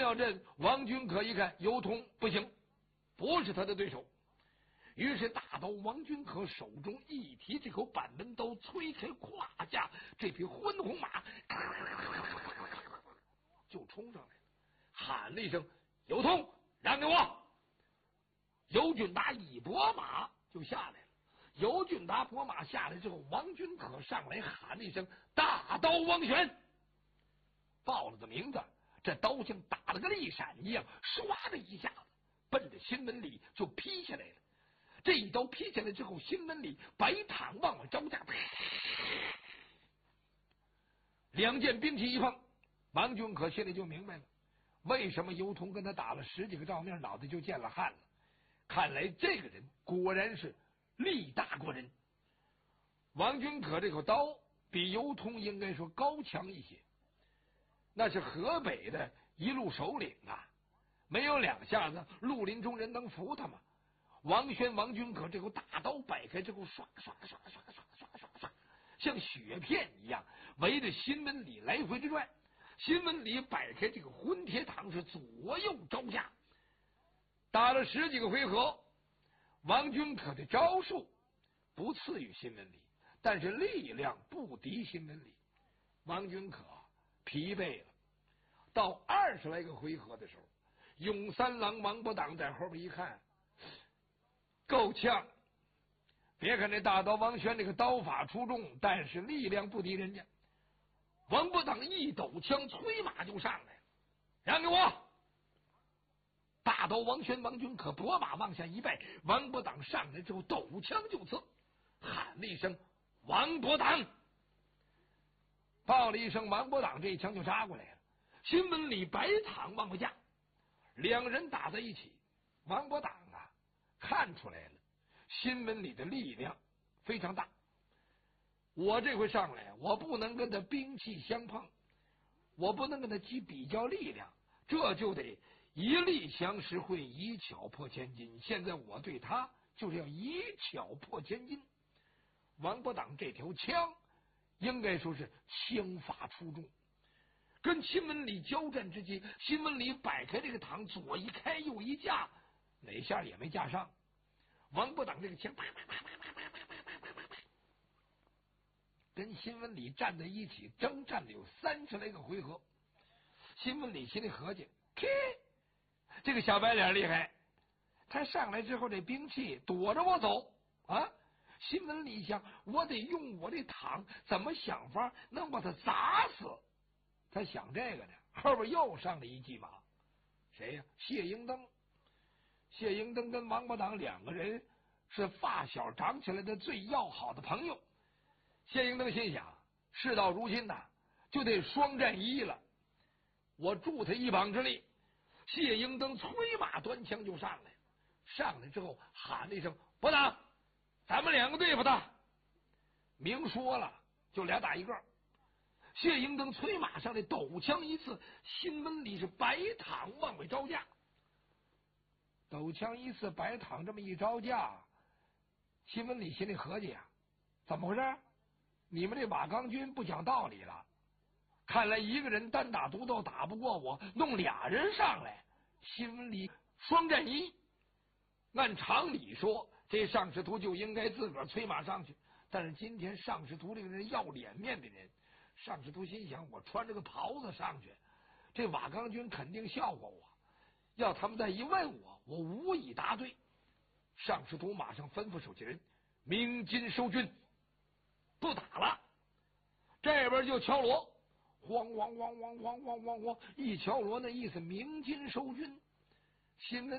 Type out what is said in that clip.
料镇王君可一看尤通不行，不是他的对手，于是大刀王君可手中一提这口板门刀，催开胯下这匹昏红马就冲上来了，喊了一声：“尤通，让给我！”尤俊达一拨马就下来了。尤俊达拨马下来之后，王君可上来喊了一声：“大刀王玄！”报了个名字，这刀像打了个利闪一样，唰的一下子奔着新门里就劈下来了。这一刀劈下来之后，新门里白躺往了招架，两件兵器一碰，王君可心里就明白了，为什么尤通跟他打了10几个照面，脑袋就见了汗了。看来这个人果然是力大过人。王君可这口刀比尤通应该说高强一些，那是河北的一路首领啊，没有2下子，绿林中人能服他吗？王轩、王君可这口大刀摆开之后，唰唰唰唰唰唰唰唰，像雪片一样围着新门里来回之转。新门里摆开这个混铁堂是左右招架，打了10几个回合。王君可的招数不次于新门里，但是力量不敌新门里。王君可疲惫了。到20来个回合的时候，永三郎王伯党在后边一看，够呛。别看这大刀王轩这个刀法出众，但是力量不敌人家。王伯党一抖枪，催马就上来了，让给我！大刀王轩、王君可拨马往下一拜，王伯党上来之后抖枪就刺，喊了一声：“王伯党！”报了一声，王伯党这一枪就扎过来了。新门里白躺往回架，两人打在一起。王伯党啊，看出来了，新门里的力量非常大。我这回上来，我不能跟他兵器相碰，我不能跟他比较力量，这就得一力降十会，以巧破千金。现在我对他就是要以巧破千金。王伯党这条枪应该说是枪法出众，跟新门里交战之际，新门里摆开这个膛，左一开右一架，哪下也没架上。王伯党这个枪啪啪啪啪啪啪啪啪啪啪，跟新闻里站在一起，征战了有30来个回合。新闻里心里合计，这个小白脸厉害，他上来之后这兵器躲着我走啊！新闻里想，我得用我的膛，怎么想法能把他砸死？他想这个呢，后边又上了一骑马，谁呀？谢英登。谢英登跟王伯党2个人是发小长起来的最要好的朋友。谢英登心想，事到如今呐，就得双战一了，我助他一膀之力。谢英登催马端枪就上来，上来之后喊了一声：“伯党，咱们2个对付他。”明说了，就俩打一个。谢英登催马上来，抖枪一刺，新门里是白躺往外招架。抖枪一刺，白躺这么一招架，新闻里心里合计啊，怎么回事？你们这瓦岗军不讲道理了，看来一个人单打独斗打不过我，弄2人上来，新闻里双战一。按常理说，这上士图就应该自个儿催马上去，但是今天上士图这个人要脸面的人，上士图心想，我穿着个袍子上去，这瓦岗军肯定笑话我，要他们再一问我，我无以答对。上士图马上吩咐手下人鸣金收军，不打了。这边就敲锣，咣咣咣咣咣咣咣咣，一敲锣那意思鸣金收军。新闻